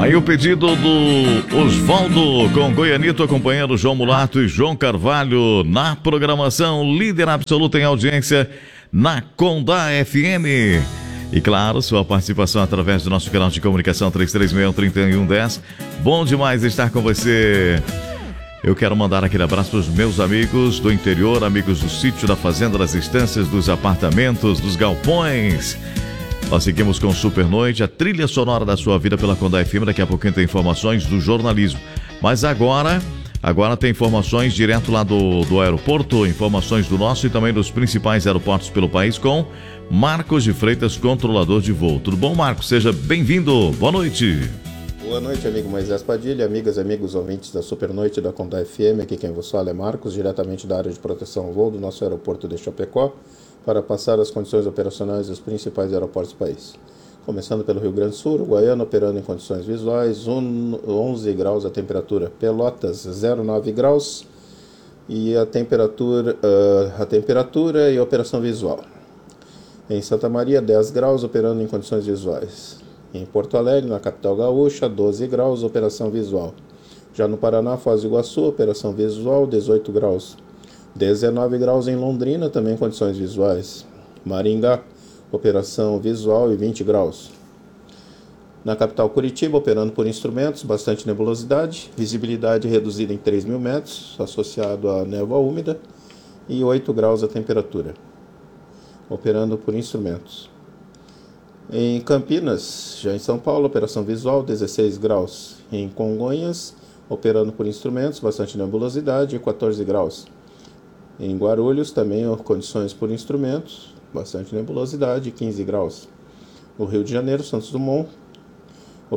Aí o pedido do Osvaldo com Goianito acompanhando João Mulato e João Carvalho na programação líder absoluta em audiência na Condá FM. E claro, sua participação através do nosso canal de comunicação 3361-3110. Bom demais estar com você. Eu quero mandar aquele abraço para os meus amigos do interior, amigos do sítio, da fazenda, das estâncias, dos apartamentos, dos galpões. Nós seguimos com Super Noite, a trilha sonora da sua vida pela Condá FM. Daqui a pouquinho tem informações do jornalismo. Mas agora tem informações direto lá do aeroporto, informações do nosso e também dos principais aeroportos pelo país com Marcos de Freitas, controlador de voo. Tudo bom, Marcos? Seja bem-vindo. Boa noite. Boa noite, amigo Moisés Padilha, amigas e amigos ouvintes da Super Noite da Condá FM. Aqui quem vos fala é Marcos, diretamente da área de proteção ao voo do nosso aeroporto de Chapecó, para passar as condições operacionais dos principais aeroportos do país. Começando pelo Rio Grande do Sul, Uruguaiana operando em condições visuais, 11 graus a temperatura. Pelotas, 0,9 graus e a temperatura e operação visual. Em Santa Maria, 10 graus, operando em condições visuais. Em Porto Alegre, na capital gaúcha, 12 graus, operação visual. Já no Paraná, Foz do Iguaçu, operação visual, 18 graus. 19 graus em Londrina, também condições visuais. Maringá, operação visual e 20 graus. Na capital Curitiba, operando por instrumentos, bastante nebulosidade, visibilidade reduzida em 3.000 metros, associado a névoa úmida, e 8 graus a temperatura, operando por instrumentos. Em Campinas, já em São Paulo, operação visual, 16 graus. Em Congonhas, operando por instrumentos, bastante nebulosidade, 14 graus. Em Guarulhos, também condições por instrumentos, bastante nebulosidade, 15 graus. No Rio de Janeiro, Santos Dumont,